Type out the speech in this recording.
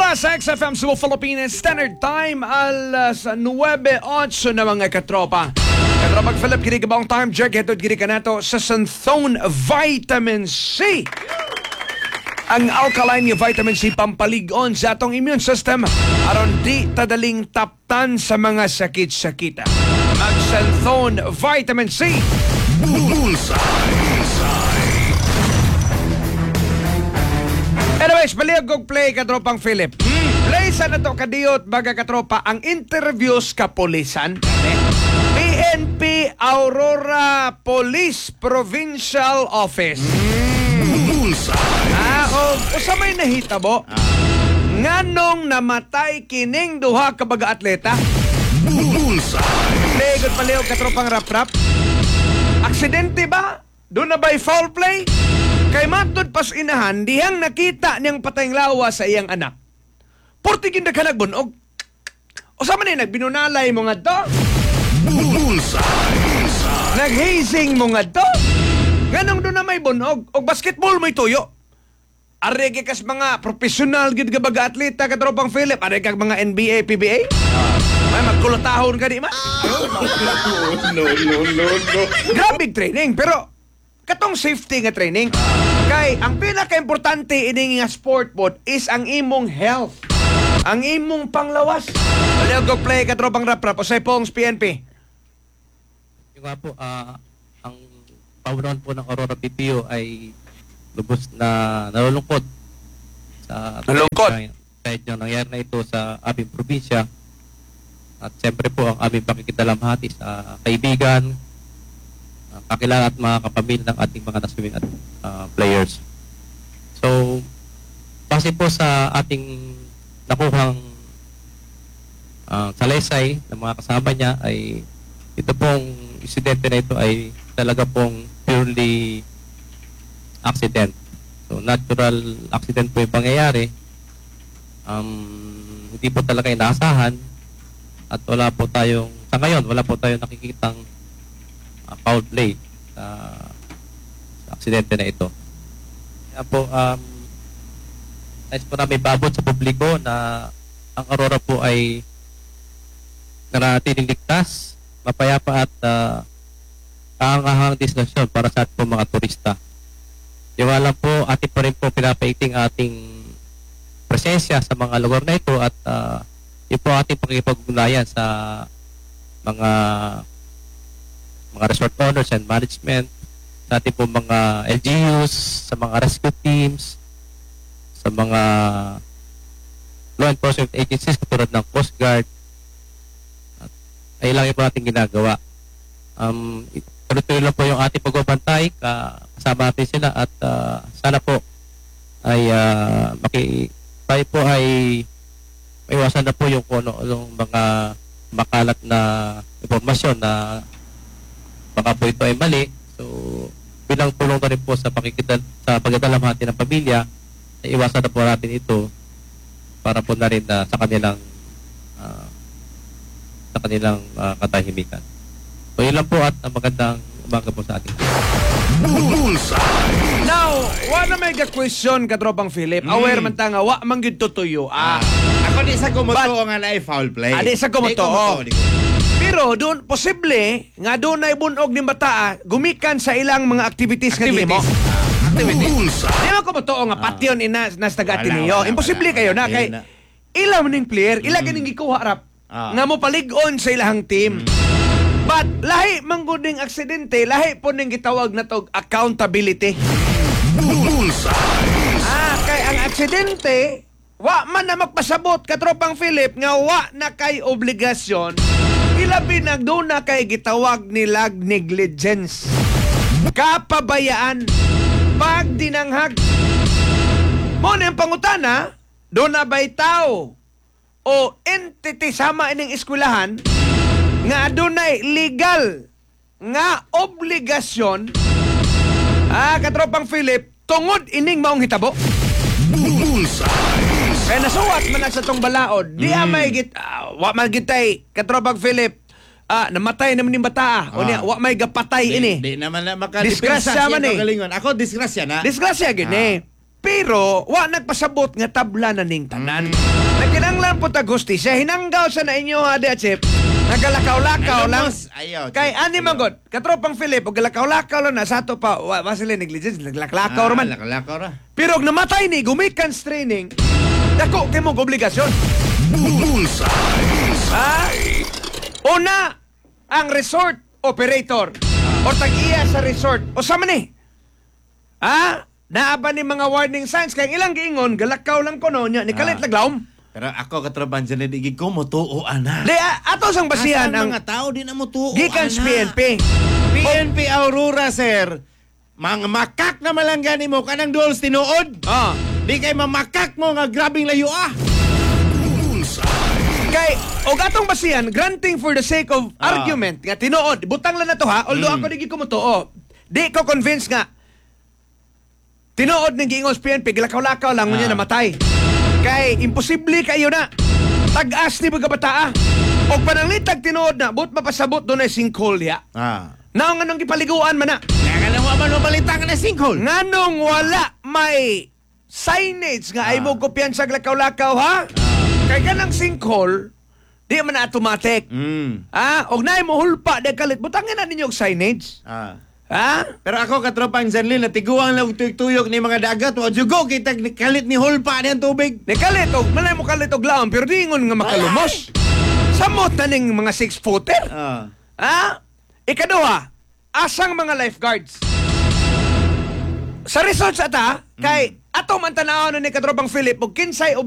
Mula sa XFM Cebu, Philippines, Standard Time, alas 9:08 na mga katropa. Katropag Philip, kini ka bang time check? Ito, kini ka nato sa Santhone Vitamin C. Ang alkaline nga vitamin C pampalig-on sa atong immune system aron di tadaling taptan sa mga sakit-sakita. Mag-Santhone Vitamin C. Anyways, baliog og play katropang Philip. Play sa nato kadiyot baga katropa ang interviews kapulisan. PNP Aurora Police Provincial Office. Usa may nahitabo. Nganong namatay kining duha ka baga atleta? Play gud paliog katropang rap-rap. Aksidente ba? Doon na ba'y foul play? Kay matod pas inahan, dihang nakita niyang patayng lawa sa iyang anak. Portigin na ka nagbunog. O sa man nagbinunalay mo nga to? Naghazing mo nga to? Ganong doon na may bunog. O basketball mo'y tuyo. Arege kas mga professional gid ka baga atleta katropang Philip. Arege kag mga NBA, PBA. May magkulotahon ka di man. No. Grabe training, pero katong safety nga training. Kay ang pinaka-importante ini nga sport pod is ang imong health. Ang imong panglawas. Wala go play katropang rap-rap o sa Pongs PNP. Yung nga po, ang pawron po ng Aurora PPO ay lubos na nalulungkot sa kahit yung nangyari na ito sa aming probinsya. At siyempre po ang aming pakikidalamhati sa kaibigan, kakilala at mga kapamilya ng ating mga naswimming at players. So, base po sa ating nakuhang salaysay ng mga kasama niya ay ito pong insidente na ito ay talaga pong purely accident. So, natural accident po yung pangyayari. Hindi po talaga inaasahan at wala po tayong, sa ngayon, wala po tayong nakikitang foul play sa aksidente na ito. Kaya po, nais po namin paabot sa publiko na ang Aurora po ay nanatiling ligtas, mapayapa at kahangahang destinasyon para sa ating po mga turista. Yung alam po, ating pa rin po pinapaiting ating presensya sa mga lugar na ito at yun po ating pakikipag-ugnayan sa mga resort owners and management, sa ating po mga LGUs, sa mga rescue teams, sa mga law enforcement agencies katulad ng Coast Guard. At ay lang po ating ginagawa. Tuloy-tuloy lang po yung ating pagbabantay, kasama natin sila at sana po ay tayo po ay maiwasan na po yung mga makalat na impormasyon na baka po ito ay mali. So, bilang tulong na rin po sa pagdadalamhati ng pamilya, ay iwasan na po natin ito para po na rin sa kanilang katahimikan. So, yun lang po at magandang umaga po sa ating. Now, wala may question katropang Philip. Aware man ta nga wa man gyud tutuyo. Ako di sa kumoto nga na foul play. Di sa kumoto. Di kumoto. Pero doon posible nga doon ay bunog ni bata gumikan sa ilang mga activities nga gimo. Di ba ko totoo nga patyon ina nastagati niyo. Imposible kayo na kay ilang ning player, ilang kining gikuha rap nga mo palig-on sa ilang team. But lahi mangguding aksidente, lahi po ning gitawag na tog accountability. Kay ang aksidente wa man na magpasabot katropang Philip nga wa na kay obligasyon. Ilabi nagduna kay gitawag nilag negligence. Kapabayaan. Pagdinanghag. Mo na yung pangutana, doon na ba'y tao o entity sama ining eskwelahan nga adunay legal nga obligasyon katropang Philip tungod ining maong hitabo. Kaya nasuwat man na sa tong balaod. Di may wa magitay katropang Philip. Namatay naman yung bata. O niya, wa may gapatay ini. Di naman na Disgrasya man eh. Ako disgrasya na. Disgrasya gini. Pero wa nagpasabot nga tabla na ning tanan. Nagkinanglan po tag hustisya, hinanggaw sa na inyo ha Chip. Nagalakaw-lakaw lang. Ayaw. Kay ani magod, katropang Philip, og galakaw-lakaw lang na sa ato pa, wa sila negligence, naglakaw man. Lakalakaw ra. Pero og namatay ni gumikans training, dako kay mong obligasyon. Ha? Una, ang resort operator o tag-iya sa resort. O sa man eh. Ha? Naaba ni mga warning signs kay ilang giingon galakaw lang kuno nya ni kalit laglawom. Pero ako katraban dyan na digig ko, mutuo ana. Di ato sang basihan Asan ang mga tao di na mutuo gikan sa PNP. PNP Aurora, sir. Mga makak na malanggani mo kanang duals tinuod. Ah. Di kay mamakak mo nga grabing layo ah. Kay og atong basihan granting for the sake of argument nga tinuod butang lang na to ha although ako di ko mutuo. Di ko convince nga tinuod ng giingos PNP gilakaw-lakaw lang unya namatay. Kay imposible kayo na. Tag-as ni mga bataa. Og pananglitag tinuod na but mapasabot do na sinkhole ya. Naong anong gipaliguan man na. Kaya nga man mabalitan ka na sinkhole. Nganong wala may signage nga ay mo kumpiyansa lakaw-lakaw ha? Kay kanang sinkhole di man na automatic. Og naay mo hulpa de kalit butangin na ninyo og signage. Ha? Pero ako katropang Janlin, natiguang lang tuyok ni mga dagat. O jugo, kita kalit ni hulpa niyang tubig. Ni kalit og manay mo kalit og laom pero di ingon nga makalumos. Samot na ning mga 6-footer. Ha? Ikaduha, asang mga lifeguards. Sa resort sa ta, kay ato man tanaw ni katropang Philip og kinsay